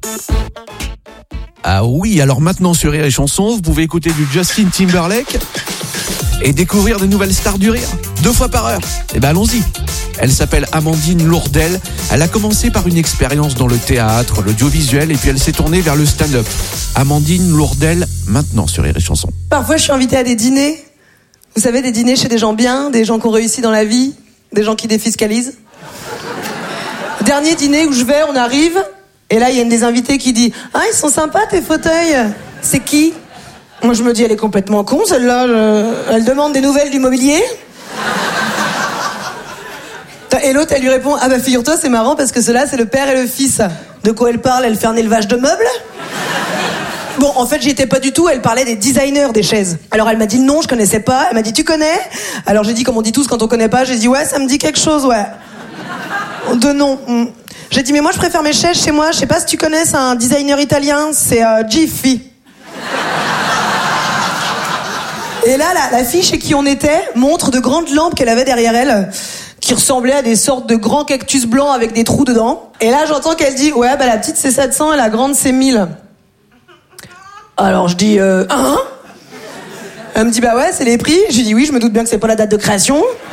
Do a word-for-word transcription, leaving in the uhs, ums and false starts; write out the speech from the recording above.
Ah oui, alors maintenant sur Rire et Chanson, vous pouvez écouter du Justin Timberlake et découvrir de nouvelles stars du rire, deux fois par heure. Eh ben allons-y. Elle s'appelle Amandine Lourdel. Elle a commencé par une expérience dans le théâtre, l'audiovisuel, et puis elle s'est tournée vers le stand-up. Amandine Lourdel, maintenant sur Rire et Chanson. Parfois, je suis invitée à des dîners. Vous savez, des dîners chez des gens bien, des gens qui ont réussi dans la vie, des gens qui défiscalisent. Dernier dîner où je vais, on arrive, et là, il y a une des invitées qui dit « Ah, ils sont sympas, tes fauteuils. C'est qui ?» Moi, je me dis, elle est complètement con, celle-là. Je... Elle demande des nouvelles du mobilier. Et l'autre, elle lui répond « Ah bah, figure-toi, c'est marrant, parce que ceux-là, c'est le père et le fils. » De quoi elle parle? Elle fait un élevage de meubles? Bon, en fait, j'y étais pas du tout. Elle parlait des designers des chaises. Alors, elle m'a dit non, je connaissais pas. Elle m'a dit, tu connais? Alors, j'ai dit, comme on dit tous quand on connaît pas, j'ai dit, ouais, ça me dit quelque chose, ouais. De nom. J'ai dit, mais moi, je préfère mes chaises chez moi. Je sais pas si tu connais, c'est un designer italien, c'est euh, Giffy. Et là, la, la fille chez qui on était montre de grandes lampes qu'elle avait derrière elle, qui ressemblaient à des sortes de grands cactus blancs avec des trous dedans. Et là, j'entends qu'elle dit, ouais, bah la petite, c'est sept cents et la grande, c'est mille. Alors, je dis, euh, hein? Elle me dit, bah ouais, c'est les prix. Je lui dis, oui, je me doute bien que c'est pas la date de création.